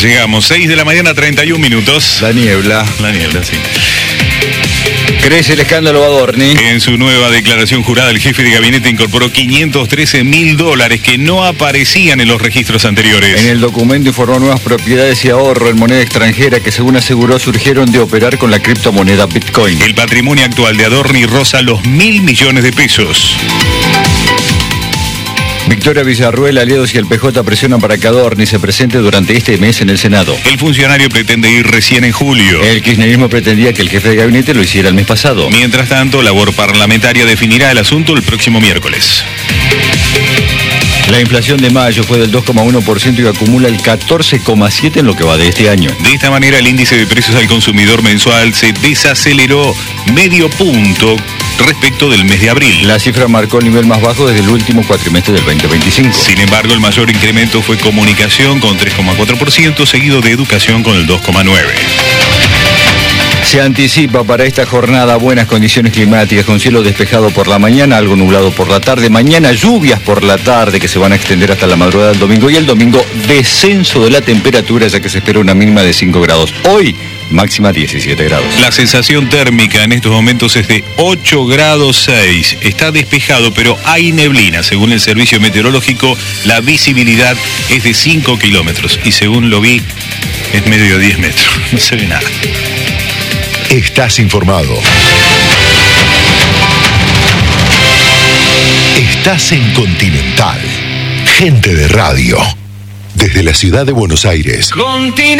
Llegamos, 6 de la mañana, 31 minutos. La niebla, Sí. Crece el escándalo Adorni. En su nueva declaración jurada, el jefe de gabinete incorporó $513.000 que no aparecían en los registros anteriores. En el documento informó nuevas propiedades y ahorro en moneda extranjera que, según aseguró, surgieron de operar con la criptomoneda Bitcoin. El patrimonio actual de Adorni roza los 1.000 millones de pesos. Victoria Villarruel, aliados y el PJ presionan para que Adorni se presente durante este mes en el Senado. El funcionario pretende ir recién en julio. El kirchnerismo pretendía que el jefe de gabinete lo hiciera el mes pasado. Mientras tanto, labor parlamentaria definirá el asunto el próximo miércoles. La inflación de mayo fue del 2,1% y acumula el 14,7% en lo que va de este año. De esta manera, el índice de precios al consumidor mensual se desaceleró medio punto respecto del mes de abril. La cifra marcó el nivel más bajo desde el último cuatrimestre del 2025. Sin embargo, el mayor incremento fue comunicación con 3,4%, seguido de educación con el 2,9%. Se anticipa para esta jornada buenas condiciones climáticas con cielo despejado por la mañana, algo nublado por la tarde. Mañana lluvias por la tarde que se van a extender hasta la madrugada del domingo. Y el domingo descenso de la temperatura, ya que se espera una mínima de 5 grados. Hoy máxima 17 grados. La sensación térmica en estos momentos es de 8 grados 6. Está despejado, pero hay neblina. Según el servicio meteorológico, la visibilidad es de 5 kilómetros. Y según lo vi, es medio de 10 metros. No se ve nada. Estás informado. Estás en Continental. Gente de radio. Desde la ciudad de Buenos Aires. Continental.